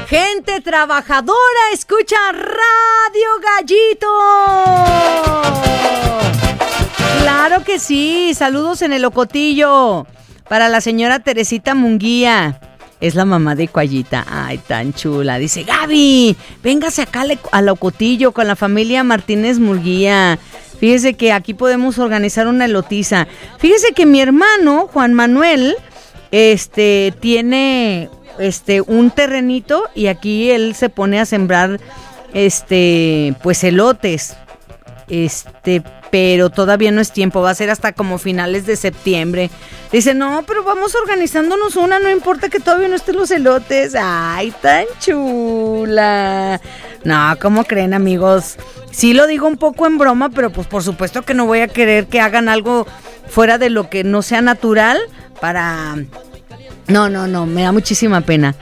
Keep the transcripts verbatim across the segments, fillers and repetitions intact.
Gente trabajadora, escucha Radio Gallito. Claro que sí, saludos en el Ocotillo para la señora Teresita Munguía. Es la mamá de Cuayita. Ay, tan chula. Dice, Gaby, véngase acá al Ocotillo con la familia Martínez Munguía. Fíjese que aquí podemos organizar una elotiza. Fíjese que mi hermano, Juan Manuel, este, tiene este un terrenito y aquí él se pone a sembrar este, pues elotes. Este, pero todavía no es tiempo, va a ser hasta como finales de septiembre. Dice, no, pero vamos organizándonos una, no importa que todavía no estén los elotes. Ay, tan chula. No, ¿cómo creen, amigos? Sí lo digo un poco en broma, pero pues por supuesto que no voy a querer que hagan algo fuera de lo que no sea natural para... No, no, no, me da muchísima pena.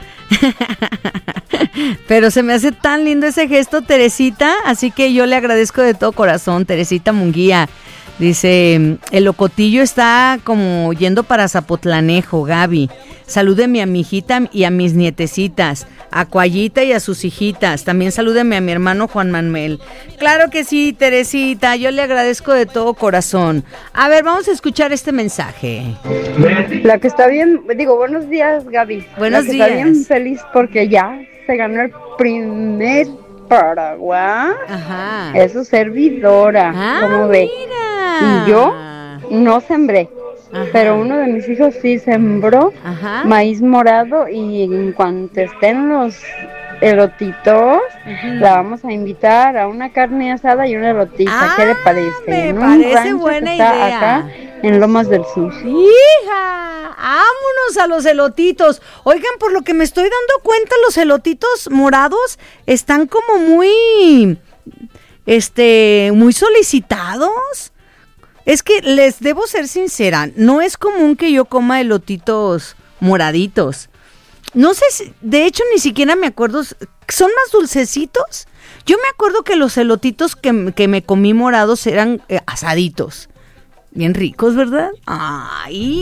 Pero se me hace tan lindo ese gesto, Teresita, así que yo le agradezco de todo corazón, Teresita Munguía. Dice, el Ocotillo está como yendo para Zapotlanejo, Gaby. Salúdeme a mi hijita y a mis nietecitas, a Cuayita y a sus hijitas. También salúdeme a mi hermano Juan Manuel. Claro que sí, Teresita, yo le agradezco de todo corazón. A ver, vamos a escuchar este mensaje. La que está bien, digo, buenos días, Gaby. Buenos La que días. Está bien feliz porque ya se ganó el primer Paraguay. Ajá. Es su servidora, Ah, como ve. mira. Y yo no sembré, Ajá. pero uno de mis hijos sí sembró Ajá. maíz morado y en cuanto estén los elotitos, Ujú. la vamos a invitar a una carne asada y una elotita. Ah, ¿Qué le parece? me En un parece rancho buena que está idea. acá en Lomas del Sur. ¡Hija! ¡Vámonos a los elotitos! Oigan, por lo que me estoy dando cuenta, los elotitos morados están como muy, este, muy solicitados. Es que les debo ser sincera, no es común que yo coma elotitos moraditos. No sé si, de hecho ni siquiera me acuerdo, ¿son más dulcecitos? Yo me acuerdo que los elotitos que, que me comí morados eran eh, asaditos. Bien ricos, ¿verdad? ¡Ay!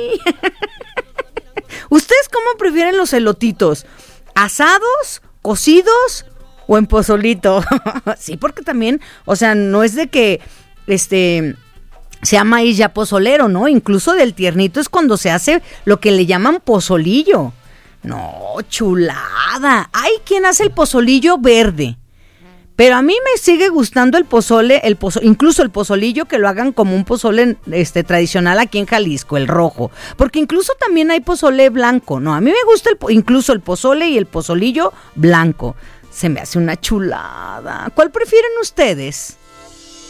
¿Ustedes cómo prefieren los elotitos? ¿Asados, cocidos o en pozolito? Sí, porque también, o sea, no es de que este sea maíz ya pozolero, ¿no? Incluso del tiernito es cuando se hace lo que le llaman pozolillo. No, chulada. Hay quien hace el pozolillo verde. Pero a mí me sigue gustando el pozole, el pozo, incluso el pozolillo, que lo hagan como un pozole este, tradicional aquí en Jalisco, el rojo. Porque incluso también hay pozole blanco, ¿no? A mí me gusta el, incluso el pozole y el pozolillo blanco. Se me hace una chulada. ¿Cuál prefieren ustedes?